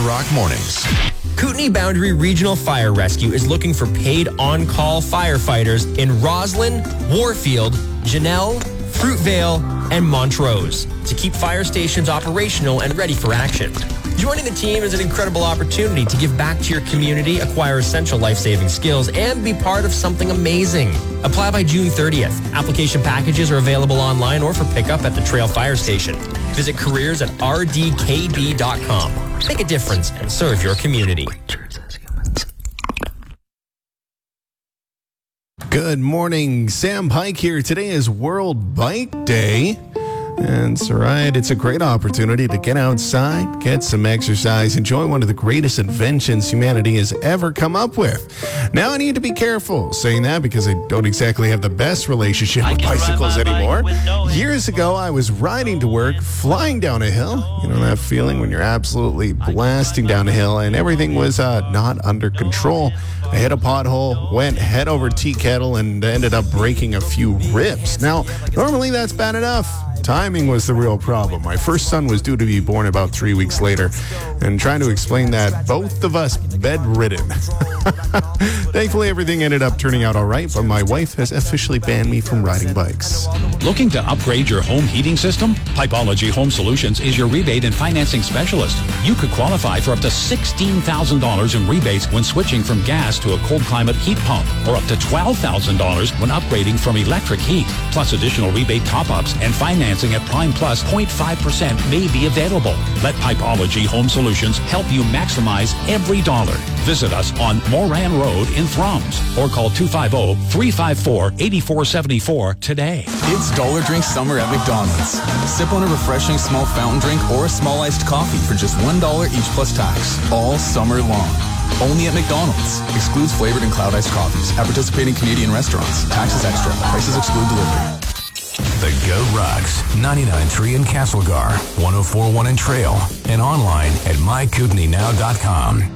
Rock Mornings. Kootenay Boundary Regional Fire Rescue is looking for paid on-call firefighters in Roslyn, Warfield, Janelle, Fruitvale, and Montrose to keep fire stations operational and ready for action. Joining the team is an incredible opportunity to give back to your community, acquire essential life-saving skills, and be part of something amazing. Apply by June 30th. Application packages are available online or for pickup at the Trail Fire Station. Visit careers at rdkb.com. Make a difference and serve your community. Good morning, Sam Pike here. Today is World Bike Day. And it's all right. It's a great opportunity to get outside, get some exercise, enjoy one of the greatest inventions humanity has ever come up with. Now, I need to be careful saying that because I don't exactly have the best relationship with bicycles anymore. Years ago, I was riding to work, flying down a hill. You know that feeling when you're absolutely blasting down a hill and everything was not under control. I hit a pothole, went head over tea kettle, and ended up breaking a few ribs. Now, normally that's bad enough. Timing was the real problem. My first son was due to be born about 3 weeks later, and trying to explain that, both of us bedridden. Thankfully, everything ended up turning out all right, but my wife has officially banned me from riding bikes. Looking to upgrade your home heating system? Pipeology Home Solutions is your rebate and financing specialist. You could qualify for up to $16,000 in rebates when switching from gas to a cold climate heat pump, or up to $12,000 when upgrading from electric heat. Plus additional rebate top-ups and financing at Prime Plus 0.5% may be available. Let Pipeology Home Solutions help you maximize every dollar. Visit us on Moran Road in Thrums or call 250-354-8474 today. It's Dollar Drink Summer at McDonald's. Sip on a refreshing small fountain drink or a small iced coffee for just $1 each plus tax all summer long. Only at McDonald's. Excludes flavored and cloud iced coffees at participating Canadian restaurants. Taxes extra. Prices exclude delivery. The Go Rocks, 99.3 in Castlegar, 104.1 in Trail, and online at mykootenaynow.com.